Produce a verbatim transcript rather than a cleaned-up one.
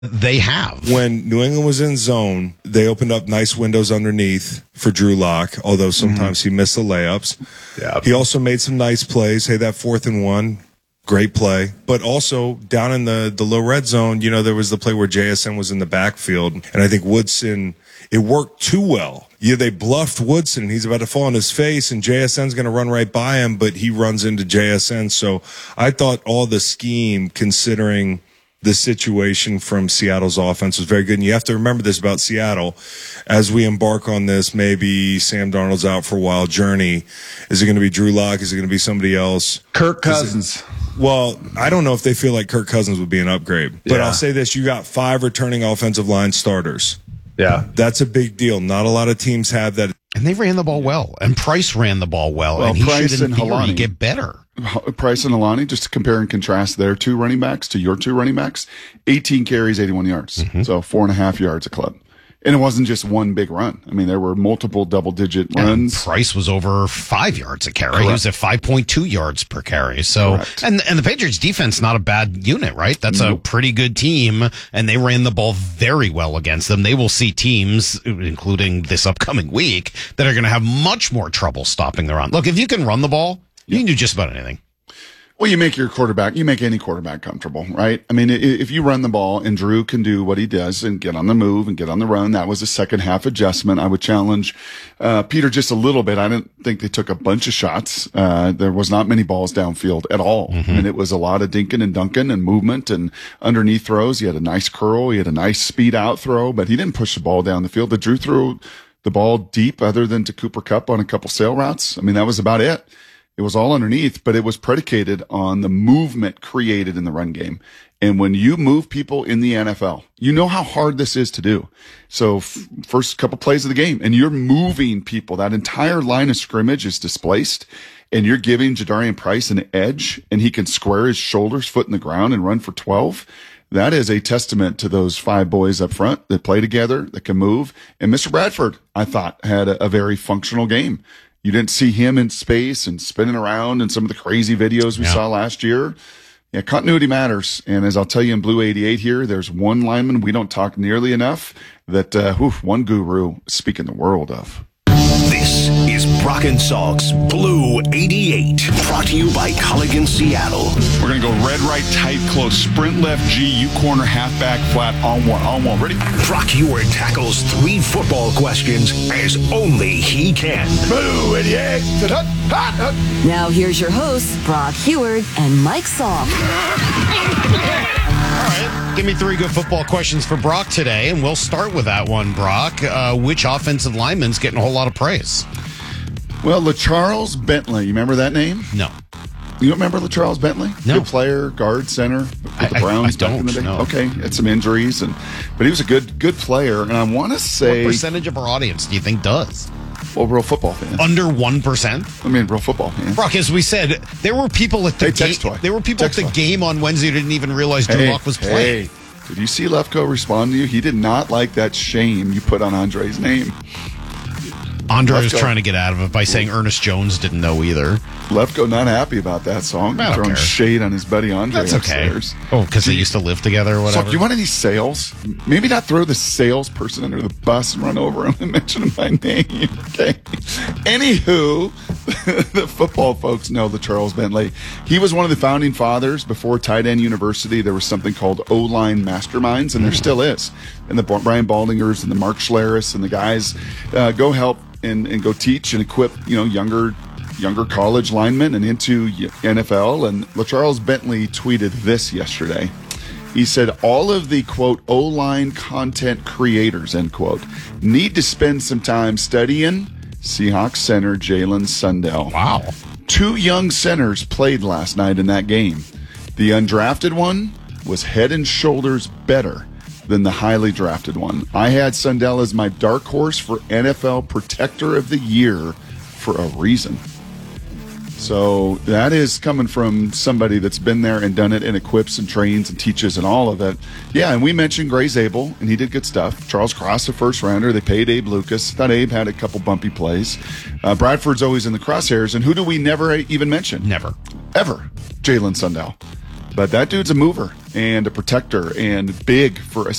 they have. When New England was in zone, they opened up nice windows underneath for Drew Lock, although sometimes mm-hmm. he missed the layups. Yeah. He also made some nice plays. Hey, that fourth and one, great play. But also down in the, the low red zone, you know, there was the play where J S N was in the backfield, and I think Woodson, it worked too well. Yeah, they bluffed Woodson. He's about to fall on his face, and J S N's going to run right by him, but he runs into J S N. So I thought all the scheme, considering the situation from Seattle's offense, was very good. And you have to remember this about Seattle. As we embark on this, maybe Sam Darnold's out for a while journey. Is it going to be Drew Lock? Is it going to be somebody else? Kirk Cousins. It, well, I don't know if they feel like Kirk Cousins would be an upgrade. But yeah. I'll say this. You got five returning offensive line starters. Yeah. That's a big deal. Not a lot of teams have that. And they ran the ball well. And Price ran the ball well. well and he Price should, in and theory, Helani. get better. Price and Alani, just to compare and contrast their two running backs to your two running backs, eighteen carries, eighty-one yards. Mm-hmm. So four and a half yards a club. And it wasn't just one big run. I mean, there were multiple double-digit runs. And Price was over five yards a carry. Correct. He was at five point two yards per carry. So, Correct. and and the Patriots defense, not a bad unit, right? That's nope. a pretty good team, and they ran the ball very well against them. They will see teams, including this upcoming week, that are going to have much more trouble stopping the run. Look, if you can run the ball, you can do just about anything. Well, you make your quarterback, you make any quarterback comfortable, right? I mean, if you run the ball and Drew can do what he does and get on the move and get on the run, that was a second half adjustment. I would challenge uh, Peter just a little bit. I didn't think they took a bunch of shots. Uh, there was not many balls downfield at all. Mm-hmm. I mean, it was a lot of dinking and dunking and movement and underneath throws. He had a nice curl. He had a nice speed out throw, but he didn't push the ball down the field. But Drew threw the ball deep other than to Cooper Kupp on a couple sail routes. I mean, that was about it. It was all underneath, but it was predicated on the movement created in the run game. And when you move people in the N F L, you know how hard this is to do. So f- first couple plays of the game, and you're moving people. That entire line of scrimmage is displaced, and you're giving Jadarian Price an edge, and he can square his shoulders, foot in the ground, and run for twelve. That is a testament to those five boys up front that play together, that can move. And Mister Bradford, I thought, had a, a very functional game. You didn't see him in space and spinning around in some of the crazy videos we yeah. saw last year. Yeah, continuity matters. And as I'll tell you in Blue eighty-eight here, there's one lineman we don't talk nearly enough that, uh, whew, one guru speaking the world of. This is Brock and Salk's Blue eighty-eight, brought to you by Culligan Seattle. We're going to go red, right, tight, close, sprint left, G, U corner, halfback, flat, on one, on one. Ready? Brock Heward tackles three football questions as only he can. Blue eighty-eight. Now here's your hosts, Brock Heward and Mike Salk. All right, give me three good football questions for Brock today, and we'll start with that one, Brock. Uh, which offensive lineman's getting a whole lot of praise? Well, LaCharles Bentley. You remember that name? No. You don't remember LaCharles Bentley? No. Good player, guard, center with the I, Browns I, I back in the don't, day. no. Okay, had some injuries, and but he was a good good player. And I want to say, what percentage of our audience do you think does? Well, real football fans. Under one percent? I mean, real football fans. Brock, as we said, there were people at the hey, game. There were people text at the toy. game on Wednesday who didn't even realize Drew hey, Lock was playing. Hey, did you see Lefko respond to you? He did not like that shame you put on Andre's name. Andre was Lefko. trying to get out of it by saying Ernest Jones didn't know either. Lefko not happy about that song. I don't Throwing care. shade on his buddy Andre That's okay. upstairs. Oh, because they used to live together or whatever? So, do you want any sales? Maybe not throw the salesperson under the bus and run over him and mention him by name. Okay. Anywho, the football folks know the Charles Bentley. He was one of the founding fathers. Before Tight End University, there was something called O-Line Masterminds, and there still is. And the Brian Baldingers and the Mark Schlerus and the guys uh, go help and, and go teach and equip, you know, younger younger college linemen and into N F L. And LaCharles Bentley tweeted this yesterday. He said, all of the, quote, O-line content creators, end quote, need to spend some time studying Seahawks center Jalen Sundell. Wow. Two young centers played last night in that game. The undrafted one was head and shoulders better than the highly drafted one. I had Sundell as my dark horse for N F L Protector of the Year for a reason. So that is coming from somebody that's been there and done it and equips and trains and teaches and all of it. Yeah, and we mentioned Gray Zabel, and he did good stuff. Charles Cross, a first rounder. They paid Abe Lucas. Thought Abe had a couple bumpy plays. Uh, Bradford's always in the crosshairs. And who do we never even mention? Never. Ever. Jalen Sundell. But that dude's a mover and a protector and big for a